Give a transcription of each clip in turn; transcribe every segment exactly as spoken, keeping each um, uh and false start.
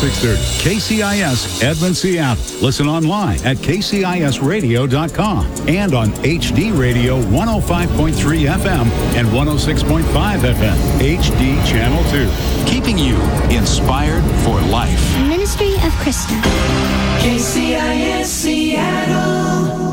six thirty. K C I S Edmond, Seattle. Listen online at k c i s radio dot com and on H D Radio one oh five point three F M and one oh six point five F M. H D Channel two. Keeping you inspired for life. Ministry of Krista. K C I S Seattle.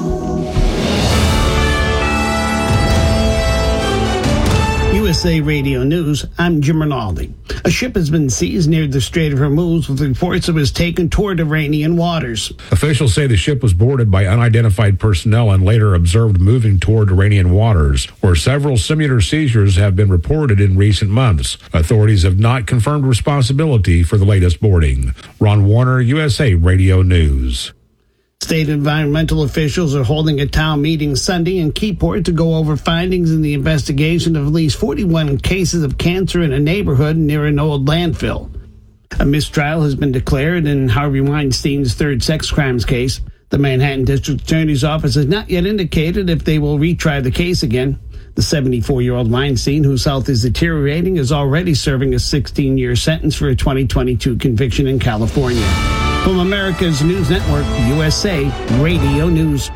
U S A Radio News, I'm Jim Rinaldi. A ship has been seized near the Strait of Hormuz with reports it was taken toward Iranian waters. Officials say the ship was boarded by unidentified personnel and later observed moving toward Iranian waters, where several similar seizures have been reported in recent months. Authorities have not confirmed responsibility for the latest boarding. Ron Warner, U S A Radio News. State environmental officials are holding a town meeting Sunday in Keyport to go over findings in the investigation of at least forty-one cases of cancer in a neighborhood near an old landfill. A mistrial has been declared in Harvey Weinstein's third sex crimes case. The Manhattan District Attorney's Office has not yet indicated if they will retry the case again. The seventy-four-year-old Weinstein, whose health is deteriorating, is already serving a sixteen-year sentence for a twenty twenty-two conviction in California. From America's News Network, U S A Radio News.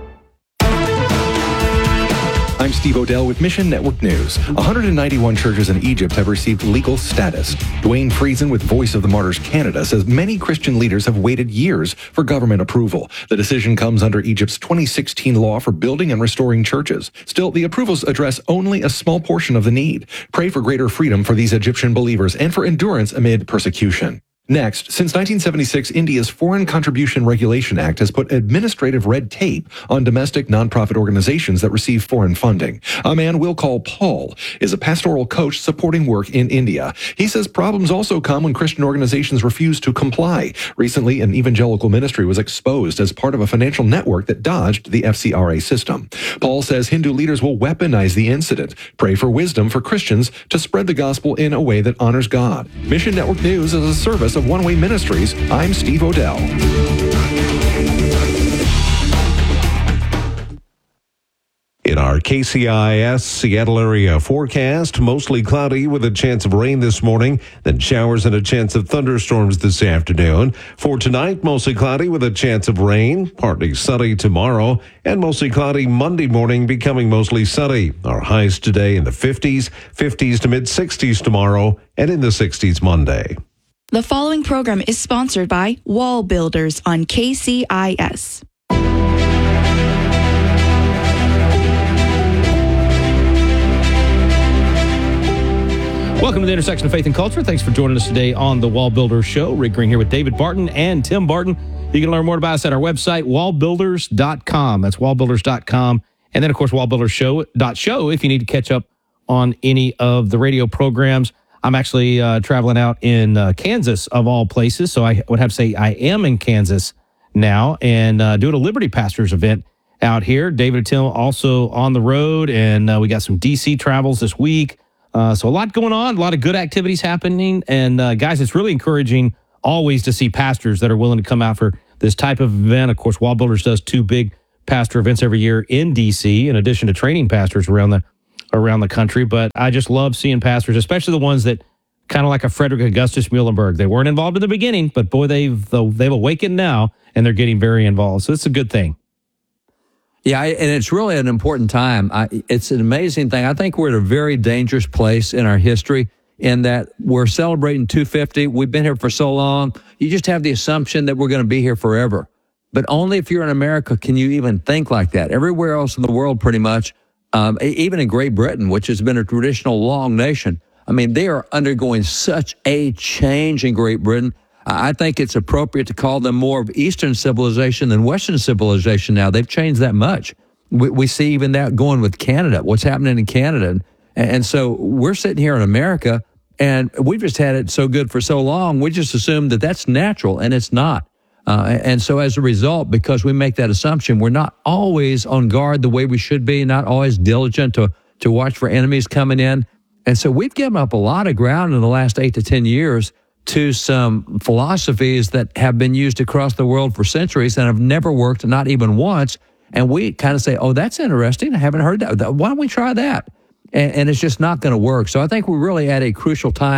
I'm Steve Odell with Mission Network News. one hundred ninety-one churches in Egypt have received legal status. Dwayne Friesen with Voice of the Martyrs Canada says many Christian leaders have waited years for government approval. The decision comes under Egypt's twenty sixteen law for building and restoring churches. Still, the approvals address only a small portion of the need. Pray for greater freedom for these Egyptian believers and for endurance amid persecution. Next, since nineteen seventy-six, India's Foreign Contribution Regulation Act has put administrative red tape on domestic nonprofit organizations that receive foreign funding. A man we'll call Paul is a pastoral coach supporting work in India. He says problems also come when Christian organizations refuse to comply. Recently, an evangelical ministry was exposed as part of a financial network that dodged the F C R A system. Paul says Hindu leaders will weaponize the incident. Pray for wisdom for Christians to spread the gospel in a way that honors God. Mission Network News is a service of One Way Ministries. I'm Steve Odell. In our K C I S Seattle area forecast, mostly cloudy with a chance of rain this morning, then showers and a chance of thunderstorms this afternoon. For tonight, mostly cloudy with a chance of rain, partly sunny tomorrow, and mostly cloudy Monday morning, becoming mostly sunny. Our highs today in the fifties, fifties to mid-sixties tomorrow, and in the sixties Monday. The following program is sponsored by Wall Builders on K C I S. Welcome to the intersection of faith and culture. Thanks for joining us today on the Wall Builders Show. Rick Green here with David Barton and Tim Barton. You can learn more about us at our website, wall builders dot com. That's wall builders dot com. And then, of course, wall builders dot show if you need to catch up on any of the radio programs. I'm actually uh, traveling out in uh, Kansas, of all places, so I would have to say I am in Kansas now and uh, doing a Liberty Pastors event out here. David and Tim also on the road, and uh, we got some D C travels this week. Uh, so a lot going on, a lot of good activities happening. And uh, guys, it's really encouraging always to see pastors that are willing to come out for this type of event. Of course, Wall Builders does two big pastor events every year in D C, in addition to training pastors around the around the country. But I just love seeing pastors, especially the ones that kind of like a Frederick Augustus Muhlenberg. They weren't involved in the beginning, but boy, they've they've awakened now, and they're getting very involved. So it's a good thing. Yeah, and it's really an important time. I, it's an amazing thing. I think we're at a very dangerous place in our history in that we're celebrating two fifty. We've been here for so long. You just have the assumption that we're going to be here forever. But only if you're in America can you even think like that. Everywhere else in the world, pretty much, um, even in Great Britain, which has been a traditional long nation, I mean, they are undergoing such a change in Great Britain. I think it's appropriate to call them more of Eastern civilization than Western civilization now. They've changed that much. We, we see even that going with Canada, what's happening in Canada. And, and so we're sitting here in America, and we've just had it so good for so long, we just assume that that's natural, and it's not. Uh, and so as a result, because we make that assumption, we're not always on guard the way we should be, not always diligent to, to watch for enemies coming in. And so we've given up a lot of ground in the last eight to ten years to some philosophies that have been used across the world for centuries and have never worked, not even once. And we kind of say, oh, that's interesting. I haven't heard that. Why don't we try that? And, and it's just not going to work. So I think we're really at a crucial time.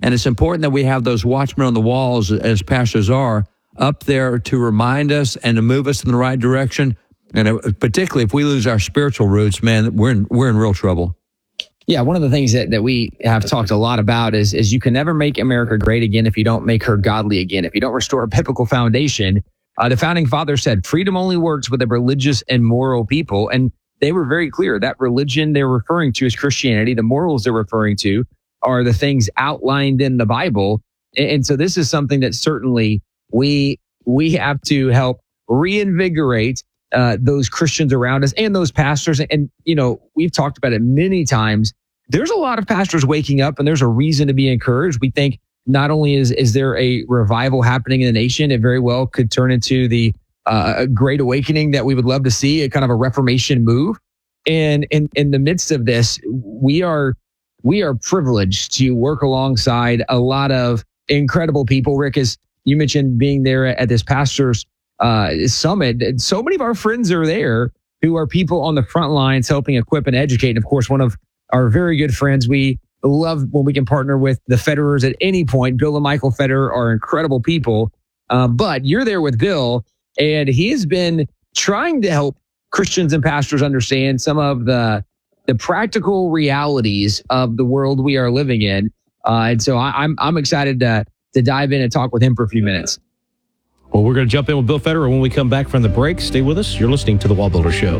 And it's important that we have those watchmen on the walls, as pastors are, up there to remind us and to move us in the right direction. And particularly if we lose our spiritual roots, man, we're in, we're in real trouble. Yeah, one of the things that, that we have talked a lot about is, is you can never make America great again if you don't make her godly again, if you don't restore a biblical foundation. Uh, the founding fathers said freedom only works with a religious and moral people. And they were very clear that religion they're referring to is Christianity. The morals they're referring to are the things outlined in the Bible. And, and so this is something that certainly we we have to help reinvigorate uh, those Christians around us and those pastors. And, and, you know, we've talked about it many times. There's a lot of pastors waking up, and there's a reason to be encouraged. We think not only is, is there a revival happening in the nation, it very well could turn into the uh, great awakening that we would love to see, a kind of a Reformation move. And in, in the midst of this, we are we are privileged to work alongside a lot of incredible people. Rick, as you mentioned, being there at this pastor's uh, summit, so many of our friends are there who are people on the front lines helping equip and educate. And of course, one of our very good friends, we love when we can partner with the Federers at any point. Bill and Michael Federer are incredible people. Uh, but you're there with Bill, and he has been trying to help Christians and pastors understand some of the the practical realities of the world we are living in. Uh, and so I, I'm I'm excited to to dive in and talk with him for a few minutes. Well, we're going to jump in with Bill Federer when we come back from the break. Stay with us. You're listening to The Wall Builder Show.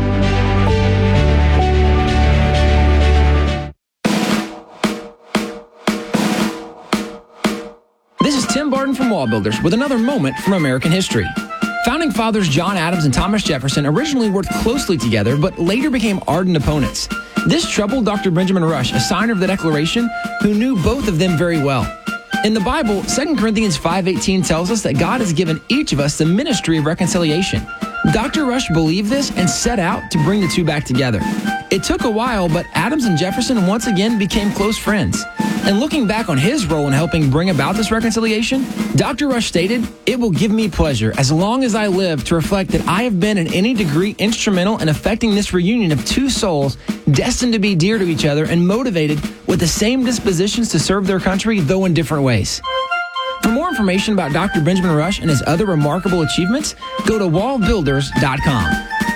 This is Tim Barton from Wall Builders with another moment from American history. Founding fathers John Adams and Thomas Jefferson originally worked closely together, but later became ardent opponents. This troubled Doctor Benjamin Rush, a signer of the Declaration, who knew both of them very well. In the Bible, Second Corinthians five eighteen tells us that God has given each of us the ministry of reconciliation. Doctor Rush believed this and set out to bring the two back together. It took a while, but Adams and Jefferson once again became close friends. And looking back on his role in helping bring about this reconciliation, Doctor Rush stated, "It will give me pleasure as long as I live to reflect that I have been in any degree instrumental in effecting this reunion of two souls destined to be dear to each other and motivated with the same dispositions to serve their country, though in different ways." For more information about Doctor Benjamin Rush and his other remarkable achievements, go to wall builders dot com.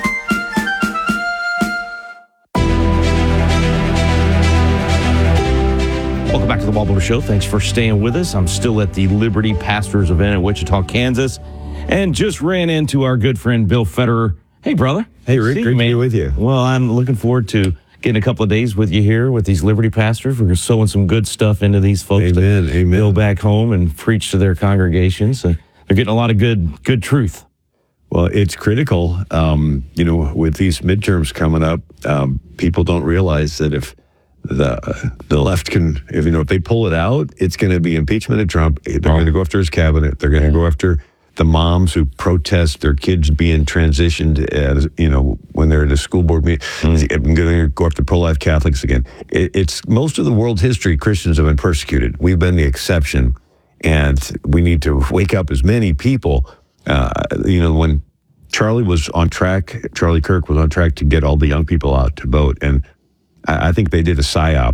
Welcome back to the Wall Builder Show. Thanks for staying with us. I'm still at the Liberty Pastors event in Wichita, Kansas, and just ran into our good friend Bill Federer. Hey, brother. Hey, Rick. See, great man. to be with you. Well, I'm looking forward to getting a couple of days with you here with these Liberty Pastors. We're sowing some good stuff into these folks Amen, to amen. go back home and preach to their congregations. So they're getting a lot of good, good truth. Well, it's critical. Um, you know, with these midterms coming up, um, people don't realize that if the the left can, if you know, if they pull it out, it's going to be impeachment of Trump. They're going to go after his cabinet. They're going to go after the moms who protest their kids being transitioned, as you know, when they're at a school board meeting. Mm. I'm going to go after pro-life Catholics again. It, it's most of the world's history. Christians have been persecuted. We've been the exception, and we need to wake up as many people. Uh, you know, when Charlie was on track, Charlie Kirk was on track to get all the young people out to vote, and I think they did a psyop